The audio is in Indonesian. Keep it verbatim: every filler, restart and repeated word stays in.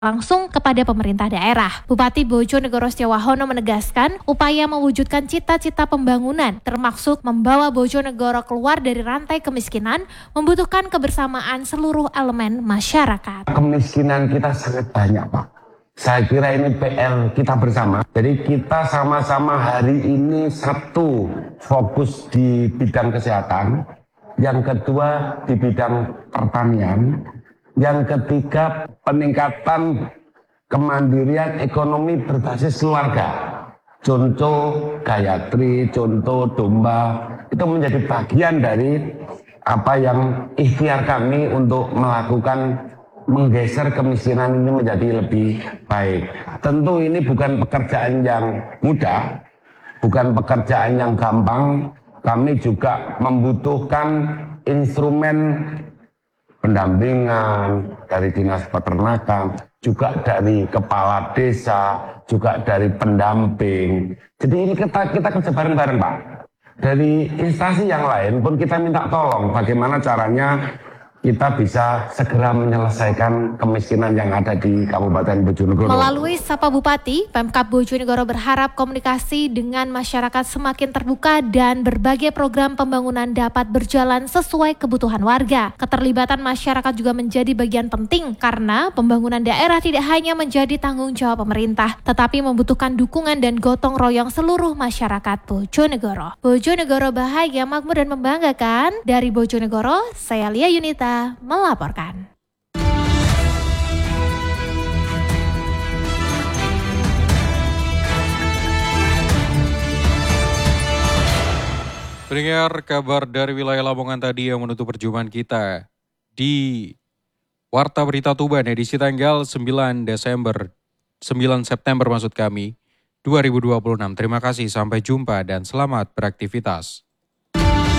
langsung kepada pemerintah daerah. Bupati Bojonegoro Setiawahono menegaskan upaya mewujudkan cita-cita pembangunan termasuk membawa Bojonegoro keluar dari rantai kemiskinan membutuhkan kebersamaan seluruh elemen masyarakat. Kemiskinan kita sangat banyak, Pak. Saya kira ini P R kita bersama. Jadi kita sama-sama hari ini satu fokus di bidang kesehatan, yang kedua di bidang pertanian, yang ketiga peningkatan kemandirian ekonomi berbasis keluarga. Contoh Gayatri, contoh Domba, itu menjadi bagian dari apa yang ikhtiar kami untuk melakukan menggeser kemiskinan ini menjadi lebih baik. Tentu ini bukan pekerjaan yang mudah, bukan pekerjaan yang gampang. Kami juga membutuhkan instrumen pendampingan dari dinas peternakan, juga dari kepala desa, juga dari pendamping. Jadi ini kita kita kerja bareng-bareng, Pak. Dari instansi yang lain pun kita minta tolong bagaimana caranya kita bisa segera menyelesaikan kemiskinan yang ada di Kabupaten Bojonegoro. Melalui Sapa Bupati, Pemkab Bojonegoro berharap komunikasi dengan masyarakat semakin terbuka dan berbagai program pembangunan dapat berjalan sesuai kebutuhan warga. Keterlibatan masyarakat juga menjadi bagian penting karena pembangunan daerah tidak hanya menjadi tanggung jawab pemerintah, tetapi membutuhkan dukungan dan gotong royong seluruh masyarakat Bojonegoro. Bojonegoro bahagia, makmur dan membanggakan. Dari Bojonegoro, saya Lia Yunita melaporkan. Dengar kabar dari wilayah Lamongan tadi yang menutup perjumpaan kita di Warta Berita Tuban edisi tanggal sembilan Desember, sembilan September maksud kami, dua ribu dua puluh enam. Terima kasih, sampai jumpa dan selamat beraktivitas.